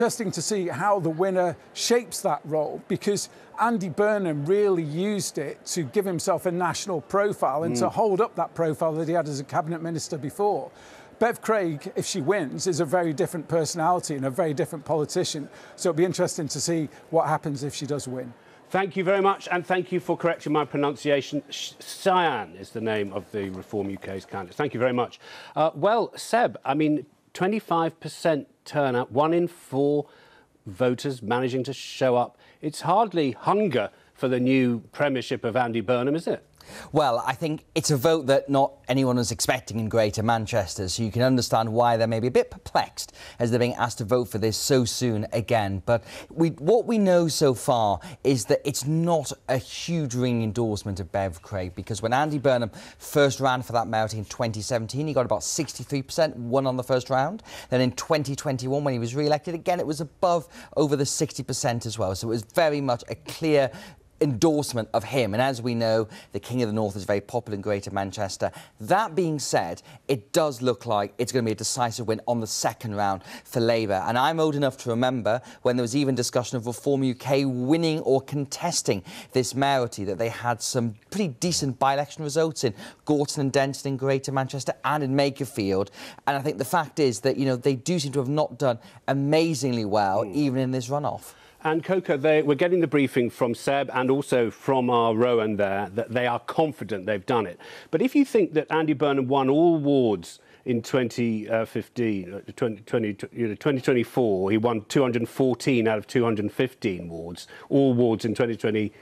Interesting to see how the winner shapes that role, because Andy Burnham really used it to give himself a national profile and to hold up that profile that he had as a cabinet minister before. Bev Craig, if she wins, is a very different personality and a very different politician. So it'll be interesting to see what happens if she does win. Thank you very much, and thank you for correcting my pronunciation. Cyan is the name of the Reform UK's candidate. Thank you very much. Well, Seb, I mean, 25% turnout, 1 in 4 voters managing to show up. It's hardly hunger for the new premiership of Andy Burnham, is it? Well, I think it's a vote that not anyone was expecting in Greater Manchester, so you can understand why they're maybe a bit perplexed as they're being asked to vote for this so soon again. But what we know so far is that it's not a huge ringing endorsement of Bev Craig, because when Andy Burnham first ran for that mayoralty in 2017, he got about 63%, won on the first round. Then in 2021, when he was re-elected again, it was over the 60% as well. So it was very much a clear endorsement of him, and as we know, the King of the North is very popular in Greater Manchester. That being said, it does look like it's going to be a decisive win on the second round for Labour, and I'm old enough to remember when there was even discussion of Reform UK winning or contesting this mayoralty, that they had some pretty decent by-election results in Gorton and Denton in Greater Manchester and in Makerfield, and I think the fact is that, you know, they do seem to have not done amazingly well even in this runoff. And Coco, we're getting the briefing from Seb and also from our Rowan there that they are confident they've done it. But if you think that Andy Burnham won all wards in 2024, he won 214 out of 215 wards, all wards in 2021.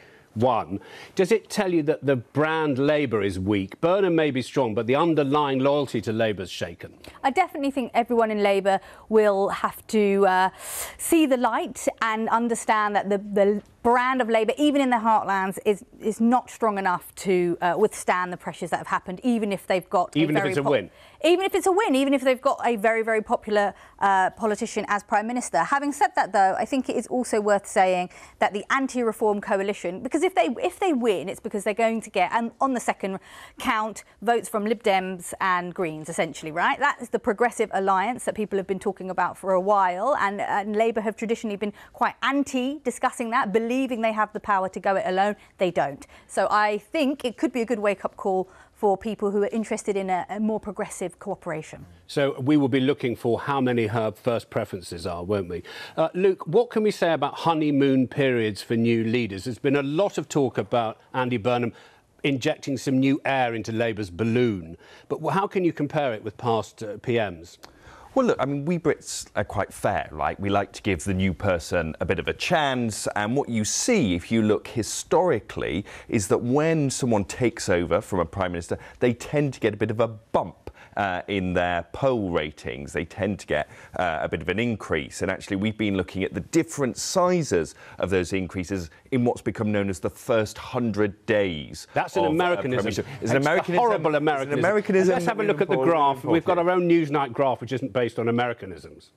Does it tell you that the brand Labour is weak? Burnham may be strong, but the underlying loyalty to Labour's shaken. I definitely think everyone in Labour will have to see the light and understand that the brand of Labour, even in the heartlands, is not strong enough to withstand the pressures that have happened, even if they've got even if it's a win. Even if it's a win, even if they've got a very, very popular politician as Prime Minister. Having said that, though, I think it is also worth saying that the anti-reform coalition, because if they win, it's because they're going to get, and on the second count, votes from Lib Dems and Greens, essentially, right? That is the progressive alliance that people have been talking about for a while, and Labour have traditionally been quite anti-discussing that, believing they have the power to go it alone. They don't. So I think it could be a good wake-up call for people who are interested in a more progressive cooperation. So we will be looking for how many her first preferences are, won't we? Luke, what can we say about honeymoon periods for new leaders? There's been a lot of talk about Andy Burnham injecting some new air into Labour's balloon. But how can you compare it with past PMs? Well, look, I mean, we Brits are quite fair, right? We like to give the new person a bit of a chance. And what you see, if you look historically, is that when someone takes over from a Prime Minister, they tend to get a bit of a bump in their poll ratings. They tend to get a bit of an increase. And actually, we've been looking at the different sizes of those increases in what's become known as the first 100 days. That's an Americanism. It's an Americanism. A horrible Americanism. Americanism. Let's have a look at the graph. We've got our own Newsnight graph, which isn't based on Americanisms.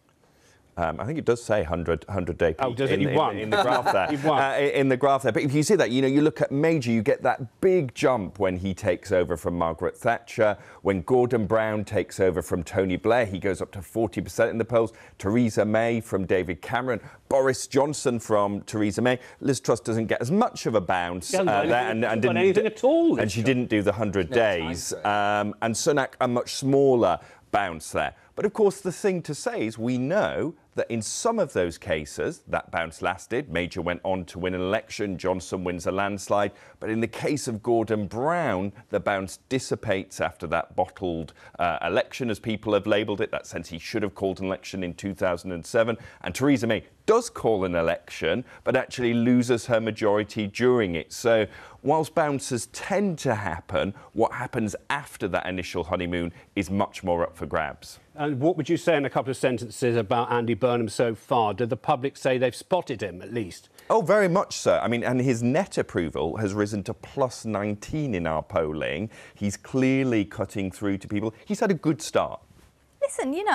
I think it does say 100-day peak. Oh, does it? He won. In the graph there. He won. In the graph there. But if you see that, you know, you look at Major, you get that big jump when he takes over from Margaret Thatcher. When Gordon Brown takes over from Tony Blair, he goes up to 40% in the polls. Theresa May from David Cameron. Boris Johnson from Theresa May. Liz Truss doesn't get as much of a bounce and didn't anything at all. And she didn't do the 100 days. And Sunak, a much smaller bounce there. But of course, the thing to say is we know that in some of those cases, that bounce lasted. Major went on to win an election. Johnson wins a landslide. But in the case of Gordon Brown, the bounce dissipates after that bottled election, as people have labelled it. That sense he should have called an election in 2007. And Theresa May does call an election, but actually loses her majority during it. So whilst bounces tend to happen, what happens after that initial honeymoon is much more up for grabs. And what would you say in a couple of sentences about Andy Burnham so far? Did the public say they've spotted him, at least? Oh, very much so. I mean, and his net approval has risen to plus 19 in our polling. He's clearly cutting through to people. He's had a good start. Listen, you know,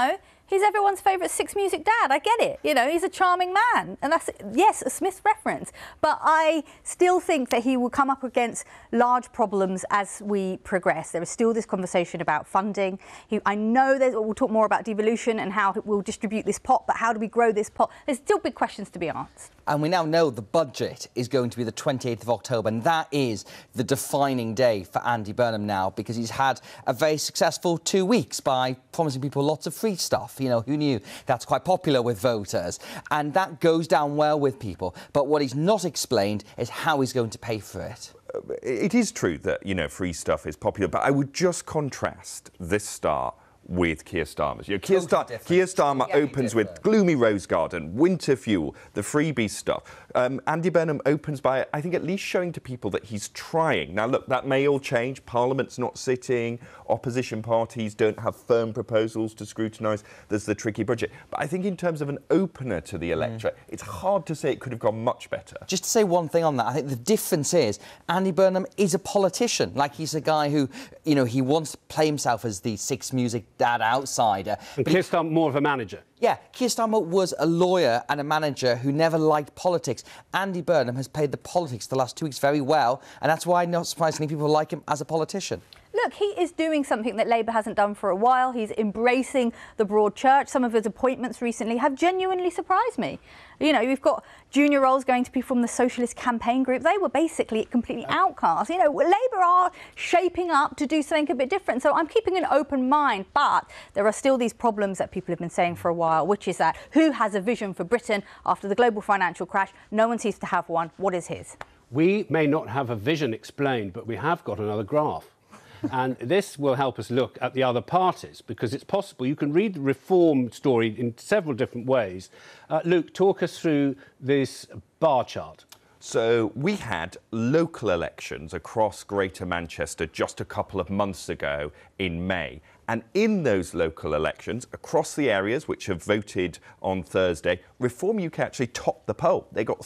He's everyone's favourite Six Music dad. I get it. You know, he's a charming man. And that's, yes, a Smith reference. But I still think that he will come up against large problems as we progress. There is still this conversation about funding. I know we'll talk more about devolution and how we'll distribute this pot, but how do we grow this pot? There's still big questions to be asked. And we now know the budget is going to be the 28th of October, and that is the defining day for Andy Burnham now, because he's had a very successful 2 weeks by promising people lots of free stuff. You know, who knew? That's quite popular with voters, and that goes down well with people. But what he's not explained is how he's going to pay for it. It is true that, you know, free stuff is popular, but I would just contrast this start with Keir Starmer's. You know, Keir Starmer opens with Gloomy Rose Garden, Winter Fuel, the freebie stuff. Andy Burnham opens by, I think, at least showing to people that he's trying. Now, look, that may all change. Parliament's not sitting. Opposition parties don't have firm proposals to scrutinise. There's the tricky budget. But I think in terms of an opener to the electorate, it's hard to say it could have gone much better. Just to say one thing on that, I think the difference is Andy Burnham is a politician. Like, he's a guy who, you know, he wants to play himself as the Six Music dad outsider. And Keir Starmer more of a manager. Yeah, Keir Starmer was a lawyer and a manager who never liked politics. Andy Burnham has played the politics the last 2 weeks very well, and that's why, not surprisingly, people like him as a politician. Look, he is doing something that Labour hasn't done for a while. He's embracing the broad church. Some of his appointments recently have genuinely surprised me. You know, we've got junior roles going to be from the Socialist Campaign Group. They were basically completely outcast. You know, Labour are shaping up to do something a bit different. So I'm keeping an open mind. But there are still these problems that people have been saying for a while, which is that who has a vision for Britain after the global financial crash? No one seems to have one. What is his? We may not have a vision explained, but we have got another graph. And this will help us look at the other parties, because it's possible you can read the reform story in several different ways. Luke, talk us through this bar chart. So we had local elections across Greater Manchester just a couple of months ago in May. And in those local elections, across the areas which have voted on Thursday, Reform UK actually topped the poll. They got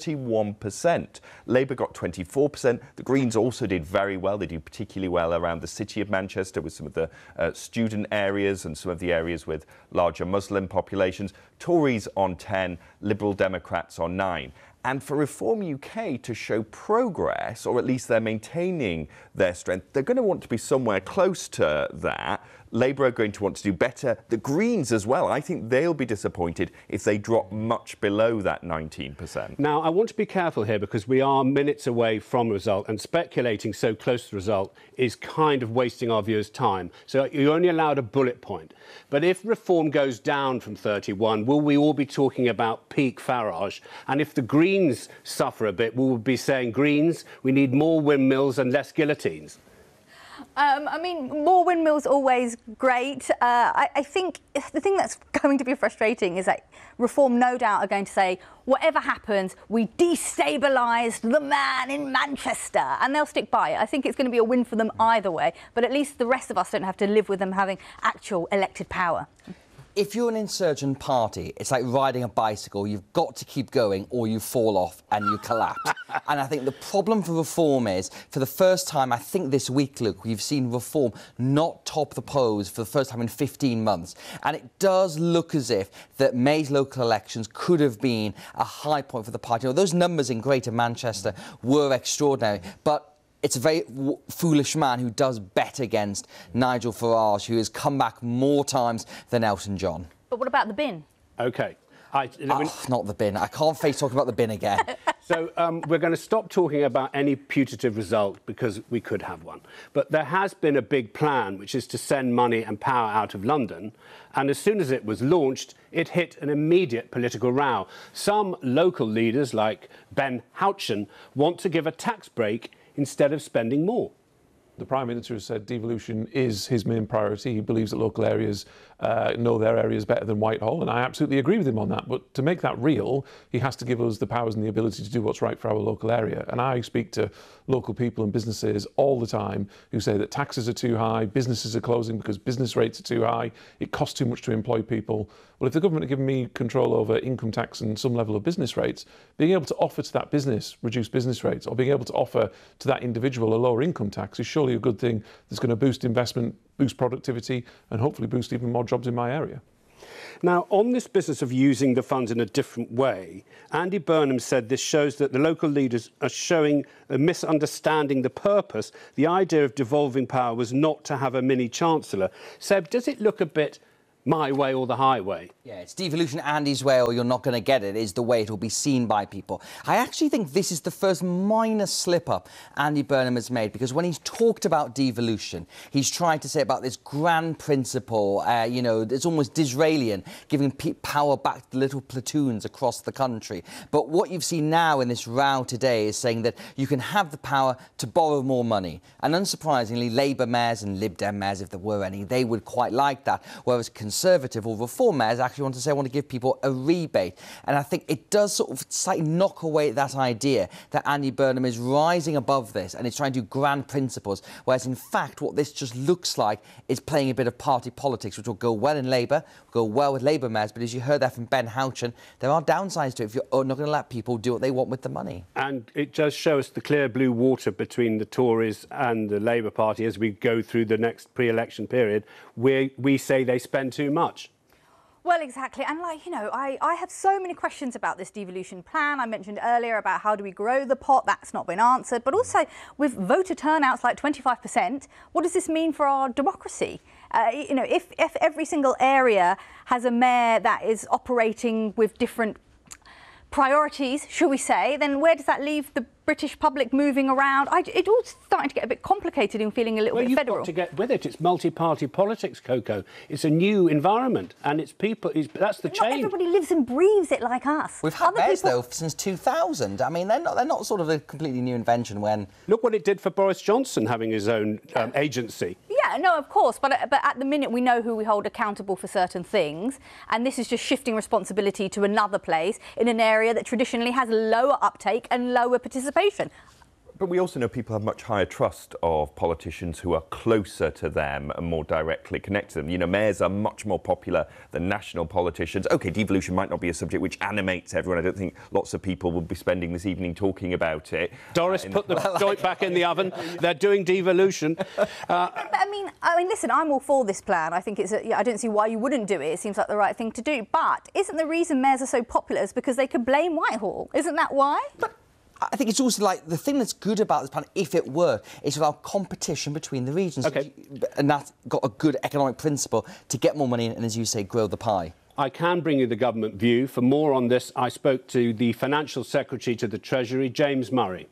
31%. Labour got 24%. The Greens also did very well. They did particularly well around the city of Manchester with some of the student areas and some of the areas with larger Muslim populations. Tories on 10, Liberal Democrats on 9. And for Reform UK to show progress, or at least they're maintaining their strength, they're going to want to be somewhere close to that. Labour are going to want to do better. The Greens as well. I think they'll be disappointed if they drop much below that 19%. Now, I want to be careful here because we are minutes away from result, and speculating so close to the result is kind of wasting our viewers' time. So you're only allowed a bullet point. But if Reform goes down from 31, will we all be talking about peak Farage? And if the Greens suffer a bit, we'll be saying, Greens, we need more windmills and less guillotines. I mean, more windmills always great. I think the thing that's going to be frustrating is that Reform no doubt are going to say, whatever happens, we destabilised the man in Manchester, and they'll stick by it. I think it's going to be a win for them either way, but at least the rest of us don't have to live with them having actual elected power. If you're an insurgent party, it's like riding a bicycle. You've got to keep going or you fall off and you collapse. And I think the problem for Reform is, for the first time, I think this week, Luke, we've seen Reform not top the polls for the first time in 15 months. And it does look as if that May's local elections could have been a high point for the party. Now, those numbers in Greater Manchester were extraordinary, but it's a very foolish man who does bet against Nigel Farage, who has come back more times than Elton John. But what about the bin? OK. Not the bin. I can't face talking about the bin again. So we're going to stop talking about any putative result because we could have one. But there has been a big plan, which is to send money and power out of London. And as soon as it was launched, it hit an immediate political row. Some local leaders, like Ben Houchen, want to give a tax break instead of spending more. The Prime Minister has said devolution is his main priority. He believes that local areas know their areas better than Whitehall, and I absolutely agree with him on that. But to make that real, he has to give us the powers and the ability to do what's right for our local area. And I speak to local people and businesses all the time who say that taxes are too high, businesses are closing because business rates are too high, it costs too much to employ people. Well, if the government had given me control over income tax and some level of business rates, being able to offer to that business reduced business rates, or being able to offer to that individual a lower income tax, is surely a good thing that's going to boost investment, boost productivity, and hopefully boost even more jobs in my area. Now, on this business of using the funds in a different way, Andy Burnham said this shows that the local leaders are showing a misunderstanding the purpose. The idea of devolving power was not to have a mini-chancellor. Seb, does it look a bit my way or the highway? Yeah, it's devolution Andy's way or you're not going to get it is the way it will be seen by people. I actually think this is the first minor slip-up Andy Burnham has made, because when he's talked about devolution, he's tried to say about this grand principle, you know, it's almost Disraelian, giving power back to little platoons across the country. But what you've seen now in this row today is saying that you can have the power to borrow more money. And unsurprisingly, Labour mayors and Lib Dem mayors, if there were any, they would quite like that, whereas Conservative or Reform mayors actually want to say, I want to give people a rebate. And I think it does sort of slightly knock away that idea that Andy Burnham is rising above this and is trying to do grand principles, whereas in fact what this just looks like is playing a bit of party politics, which will go well in Labour, go well with Labour mayors, but as you heard that from Ben Houchen, there are downsides to it if you're not going to let people do what they want with the money. And it does show us the clear blue water between the Tories and the Labour Party as we go through the next pre-election period, where we say they spend too much. Well, exactly. And like, you know, I have so many questions about this devolution plan. I mentioned earlier about how do we grow the pot. That's not been answered. But also with voter turnouts like 25%, what does this mean for our democracy? You know, if every single area has a mayor that is operating with different priorities, shall we say, then where does that leave the British public moving around? It's all starting to get a bit complicated and feeling a little bit federal. You've got to get with it. It's multi-party politics, Coco. It's a new environment, and it's people. That's the change. Not everybody lives and breathes it like us. We've had mayors though since 2000. I mean, they're not sort of a completely new invention. When look what it did for Boris Johnson having his own agency. Yeah, no, of course, but at the minute we know who we hold accountable for certain things, and this is just shifting responsibility to another place in an area that traditionally has lower uptake and lower participation. But we also know people have much higher trust of politicians who are closer to them and more directly connected to them. You know, mayors are much more popular than national politicians. OK, devolution might not be a subject which animates everyone. I don't think lots of people will be spending this evening talking about it. Doris, put the joint back in the oven. They're doing devolution. I mean, listen, I'm all for this plan. I think I don't see why you wouldn't do it. It seems like the right thing to do. But isn't the reason mayors are so popular is because they could blame Whitehall? Isn't that why? I think it's also like the thing that's good about this plan, if it were, is about competition between the regions. Okay. And that's got a good economic principle to get more money in and, as you say, grow the pie. I can bring you the government view. For more on this, I spoke to the Financial Secretary to the Treasury, James Murray.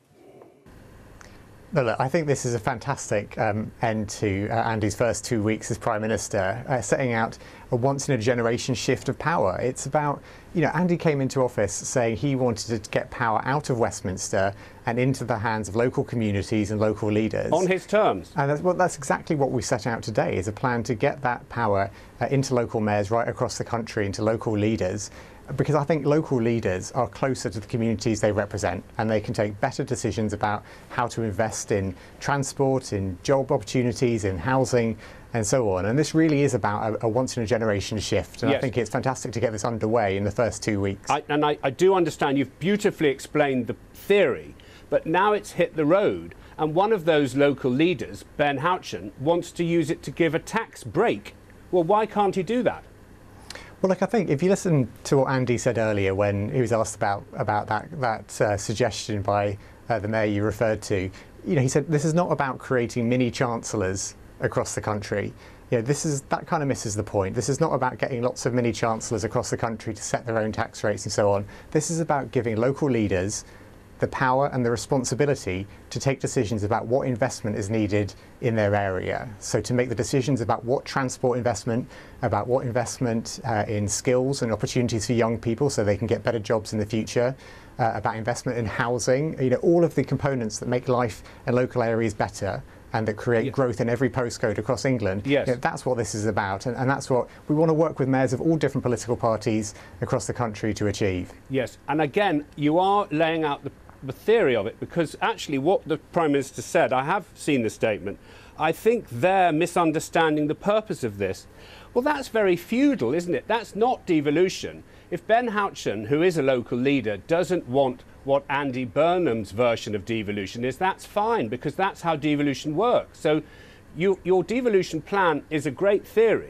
No, look, I think this is a fantastic end to Andy's first 2 weeks as Prime Minister, setting out a once-in-a-generation shift of power. It's about, you know, Andy came into office saying he wanted to get power out of Westminster and into the hands of local communities and local leaders. On his terms. And that's exactly what we set out today, is a plan to get that power into local mayors right across the country, into local leaders. Because I think local leaders are closer to the communities they represent, and they can take better decisions about how to invest in transport, in job opportunities, in housing, and so on. And this really is about a once-in-a-generation shift. And yes. I think it's fantastic to get this underway in the first 2 weeks. I do understand you've beautifully explained the theory, but now it's hit the road. And one of those local leaders, Ben Houchen, wants to use it to give a tax break. Well, why can't he do that? Well, look, I think if you listen to what Andy said earlier when he was asked about that suggestion by the mayor you referred to, you know, he said this is not about creating mini chancellors across the country. You know, that kind of misses the point. This is not about getting lots of mini chancellors across the country to set their own tax rates and so on. This is about giving local leaders the power and the responsibility to take decisions about what investment is needed in their area. So to make the decisions about what transport investment, about what investment in skills and opportunities for young people so they can get better jobs in the future, about investment in housing, you know, all of the components that make life in local areas better and that create growth in every postcode across England. Yes. You know, that's what this is about, and that's what we want to work with mayors of all different political parties across the country to achieve. Yes, and again, you are laying out the theory of it, because actually what the Prime Minister said, I have seen the statement, I think they're misunderstanding the purpose of this. Well, that's very feudal, isn't it? That's not devolution. If Ben Houchen, who is a local leader, doesn't want what Andy Burnham's version of devolution is, that's fine, because that's how devolution works. So your devolution plan is a great theory,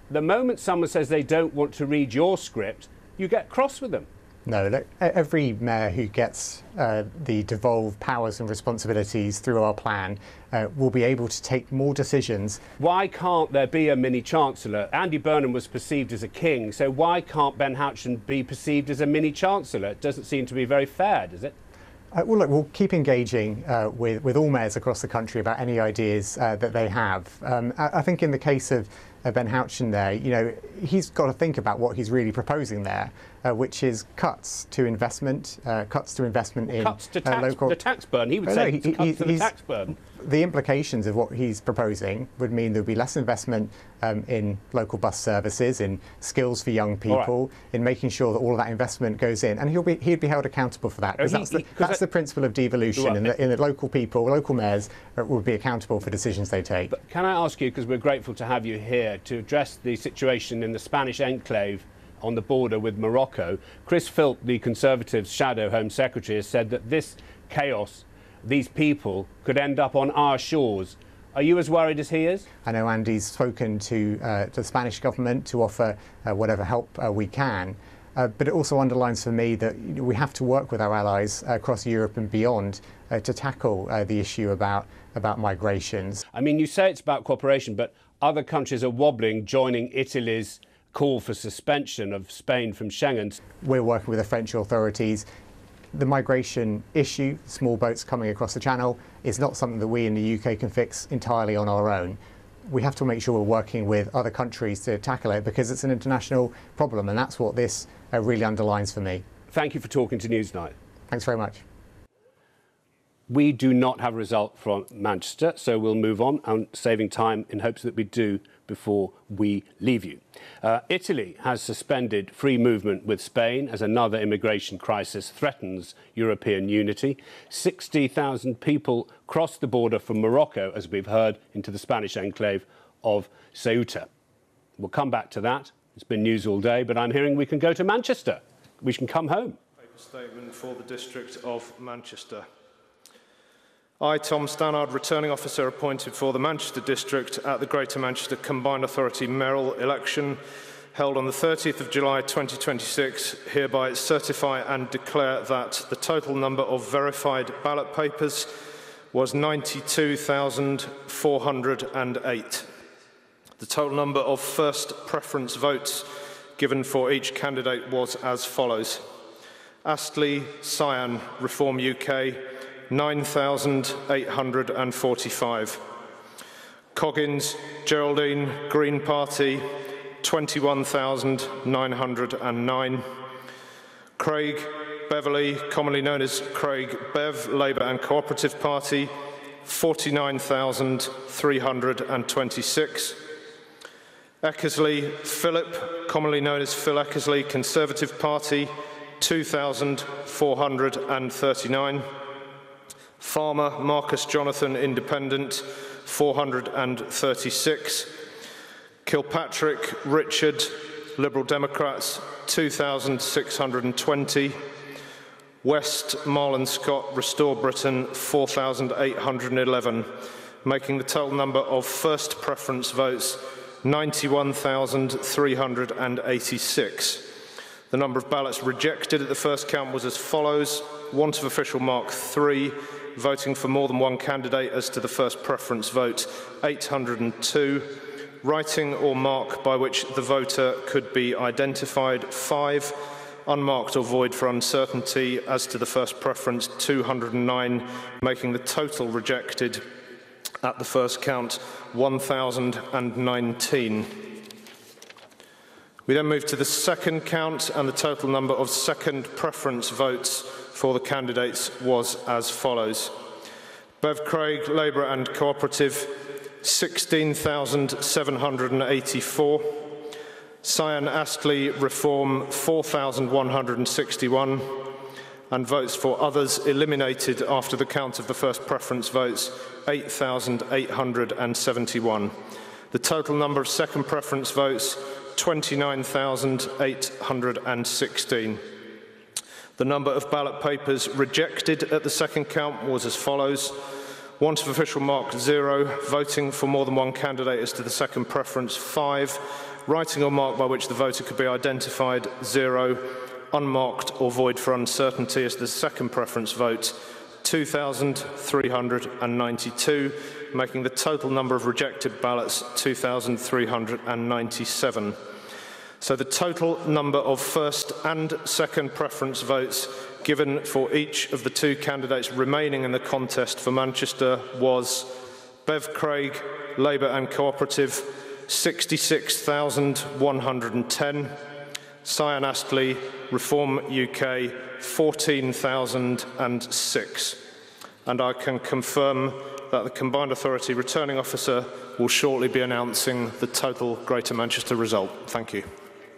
The moment someone says they don't want to read your script, you get cross with them. No, look, every mayor who gets the devolved powers and responsibilities through our plan will be able to take more decisions. Why can't there be a mini-chancellor? Andy Burnham was perceived as a king, so why can't Ben Houchen be perceived as a mini-chancellor? It doesn't seem to be very fair, does it? Well, look, we'll keep engaging with all mayors across the country about any ideas that they have. I think in the case of Ben Houchen there, you know, he's got to think about what he's really proposing there, which is cuts to investment in cuts to tax, local... the tax burden. He would say cuts to the tax burden. The implications of what he's proposing would mean there'll be less investment in local bus services, in skills for young people, in making sure that all of that investment goes in, and he'd be held accountable for that. Because that's the principle of devolution, and in the local people, local mayors would be accountable for decisions they take. But can I ask you, because we're grateful to have you here, to address the situation in the Spanish enclave on the border with Morocco? Chris Philp, the Conservatives' shadow Home Secretary, has said that this chaos, these people, could end up on our shores. Are you as worried as he is? I know Andy's spoken to the Spanish government to offer whatever help we can. But it also underlines for me that we have to work with our allies across Europe and beyond to tackle the issue about migrations. I mean, you say it's about cooperation, but other countries are wobbling, joining Italy's call for suspension of Spain from Schengen. We're working with the French authorities. The migration issue, small boats coming across the channel, is not something that we in the UK can fix entirely on our own. We have to make sure we're working with other countries to tackle it, because it's an international problem, and that's what this really underlines for me. Thank you for talking to Newsnight. Thanks very much. We do not have a result from Manchester, so we'll move on, and saving time in hopes that we do before we leave you. Italy has suspended free movement with Spain as another immigration crisis threatens European unity. 60,000 people crossed the border from Morocco, as we've heard, into the Spanish enclave of Ceuta. We'll come back to that. It's been news all day, but I'm hearing we can go to Manchester. We can come home. Paper statement for the District of Manchester. I, Tom Stannard, returning officer appointed for the Manchester District at the Greater Manchester Combined Authority mayoral election held on the 30th of July 2026, hereby certify and declare that the total number of verified ballot papers was 92,408. The total number of first preference votes given for each candidate was as follows. Astley Cyan, Reform UK, 9,845. Coggins Geraldine, Green Party, 21,909. Craig Beverley, commonly known as Craig Bev, Labour and Cooperative Party, 49,326. Eckersley Philip, commonly known as Phil Eckersley, Conservative Party, 2,439. Farmer Marcus Jonathan, Independent, 436. Kilpatrick Richard, Liberal Democrats, 2,620. West Marlon Scott, Restore Britain, 4,811, making the total number of first preference votes 91,386. The number of ballots rejected at the first count was as follows. Want of official mark 3, voting for more than one candidate as to the first preference vote 802. Writing or mark by which the voter could be identified 5. Unmarked or void for uncertainty as to the first preference 209, making the total rejected at the first count 1,019. We then move to the second count, and the total number of second preference votes for the candidates was as follows. Bev Craig, Labour and Cooperative, 16,784. Cyan Astley, Reform, 4,161. And votes for others eliminated after the count of the first preference votes, 8,871. The total number of second preference votes, 29,816. The number of ballot papers rejected at the second count was as follows. Want of official mark 0, voting for more than one candidate as to the second preference 5, writing or mark by which the voter could be identified, 0, unmarked or void for uncertainty as the second preference vote, 2,392, making the total number of rejected ballots 2,397. So the total number of first and second preference votes given for each of the two candidates remaining in the contest for Manchester was Bev Craig, Labour and Cooperative, 66,110, Cyan Astley, Reform UK, 14,006. And I can confirm that the Combined Authority Returning Officer will shortly be announcing the total Greater Manchester result. Thank you.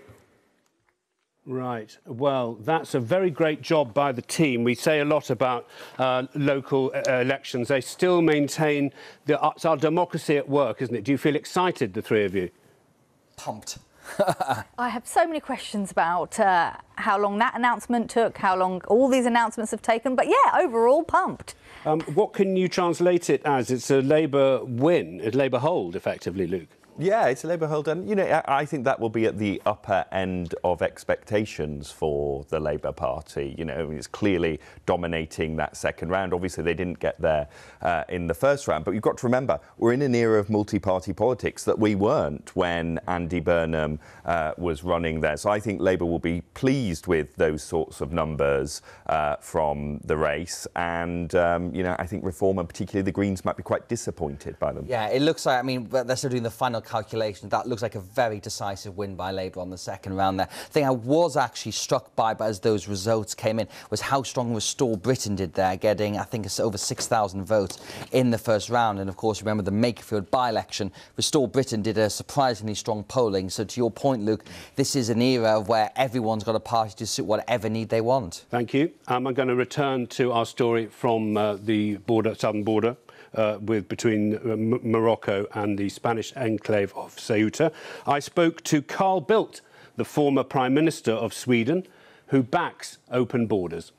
Right. Well, that's a very great job by the team. We say a lot about local elections. They still maintain it's our democracy at work, isn't it? Do you feel excited, the three of you? Pumped. I have so many questions about how long that announcement took, how long all these announcements have taken. But yeah, overall, pumped. What can you translate it as? It's a Labour win, a Labour hold, effectively, Luke. Yeah, it's a Labour hold, and I think that will be at the upper end of expectations for the Labour Party. It's clearly dominating that second round. Obviously, they didn't get there in the first round, but you've got to remember we're in an era of multi-party politics that we weren't when Andy Burnham was running there. So I think Labour will be pleased with those sorts of numbers from the race, and I think Reform and particularly the Greens might be quite disappointed by them. Yeah, it looks like. I mean, they're still doing the final calculation. That looks like a very decisive win by Labour on the second round there. The thing I was actually struck by as those results came in was how strong Restore Britain did there, getting, I think, it's over 6,000 votes in the first round. And of course, remember the Makerfield by-election, Restore Britain did a surprisingly strong polling. So to your point, Luke, this is an era where everyone's got a party to suit whatever need they want. Thank you. I'm going to return to our story from the southern border. Between Morocco and the Spanish enclave of Ceuta. I spoke to Carl Bildt, the former Prime Minister of Sweden, who backs open borders.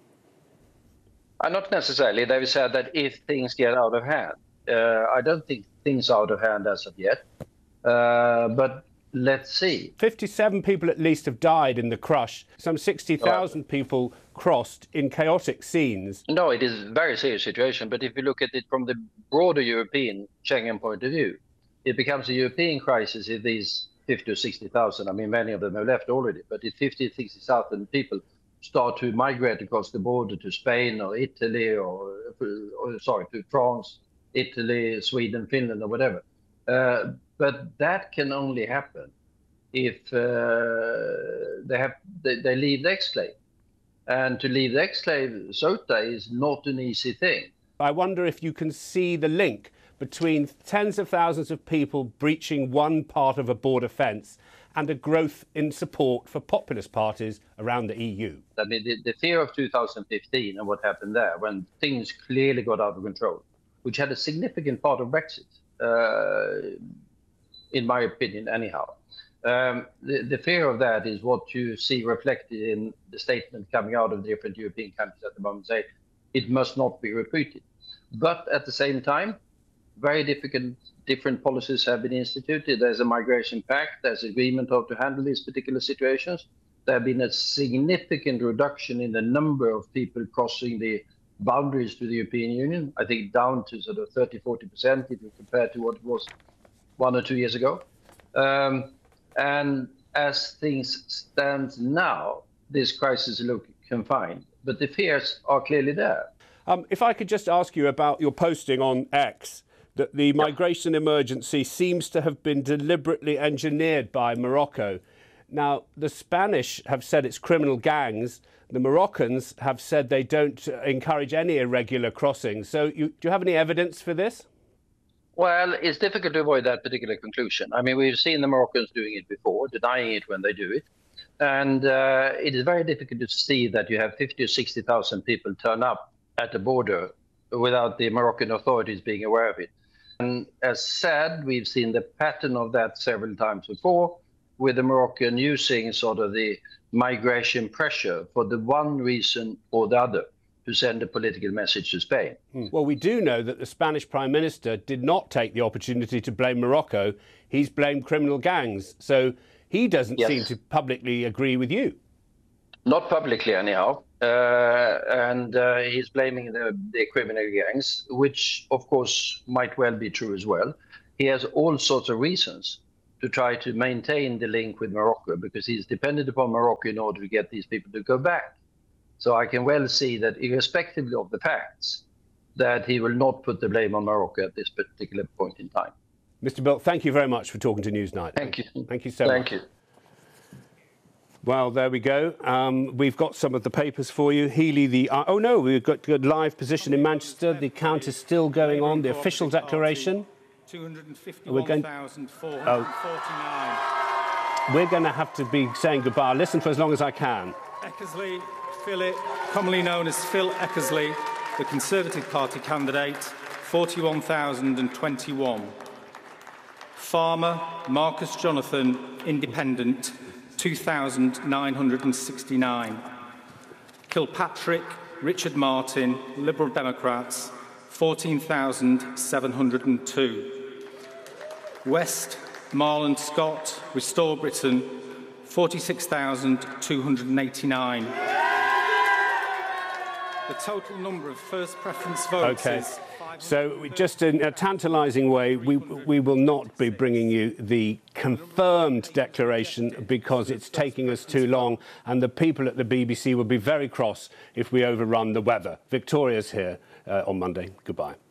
Not necessarily. They've said that if things get out of hand. I don't think things are out of hand as of yet. But let's see. 57 people at least have died in the crush. Some 60,000 people crossed in chaotic scenes. No, it is a very serious situation. But if you look at it from the broader European Schengen point of view, it becomes a European crisis if these 50 or 60,000, I mean, many of them have left already, but if 50 or 60,000 people start to migrate across the border to Spain or Italy or to France, Italy, Sweden, Finland or whatever. But that can only happen if they leave the exclave. And to leave the exclave, Ceuta, is not an easy thing. I wonder if you can see the link between tens of thousands of people breaching one part of a border fence and a growth in support for populist parties around the EU. I mean, the fear of 2015 and what happened there, when things clearly got out of control, which had a significant part of Brexit, in my opinion, anyhow. The fear of that is what you see reflected in the statement coming out of the different European countries at the moment, say it must not be repeated. But at the same time, very different policies have been instituted. There's a migration pact, there's agreement how to handle these particular situations. There have been a significant reduction in the number of people crossing the boundaries to the European Union, I think down to sort of 30-40% if you compare to what it was 1 or 2 years ago. And as things stand now, this crisis looks confined, but the fears are clearly there. If I could just ask you about your posting on X, that the migration emergency seems to have been deliberately engineered by Morocco. Now, the Spanish have said it's criminal gangs. The Moroccans have said they don't encourage any irregular crossings. So do you have any evidence for this? Well, it's difficult to avoid that particular conclusion. I mean, we've seen the Moroccans doing it before, denying it when they do it. And it is very difficult to see that you have 50 or 60,000 people turn up at the border without the Moroccan authorities being aware of it. And as said, we've seen the pattern of that several times before, with the Moroccan using sort of the migration pressure for the one reason or the other, to send a political message to Spain. Well, we do know that the Spanish Prime Minister did not take the opportunity to blame Morocco. He's blamed criminal gangs. So he doesn't seem to publicly agree with you. Not publicly, anyhow. And he's blaming the criminal gangs, which, of course, might well be true as well. He has all sorts of reasons to try to maintain the link with Morocco, because he's dependent upon Morocco in order to get these people to go back. So I can well see that, irrespectively of the facts, that he will not put the blame on Morocco at this particular point in time. Mr. Bildt, thank you very much for talking to Newsnight. Thank you. Thank you so much. Thank you. Well, there we go. We've got some of the papers for you. Healy, oh no, we've got good live position in Manchester. The count is still going on. The official declaration. 251,449. We're going to have to be saying goodbye. I'll listen for as long as I can. Eckersley Philip, commonly known as Phil Eckersley, the Conservative Party candidate, 41,021. Farmer Marcus Jonathan, Independent, 2,969. Kilpatrick Richard Martin, Liberal Democrats, 14,702. West Marlon Scott, Restore Britain, 46,289. The total number of first preference votes is... So just in a tantalising way, we will not be bringing you the confirmed declaration because it's taking us too long, and the people at the BBC will be very cross if we overrun the weather. Victoria's here on Monday. Goodbye.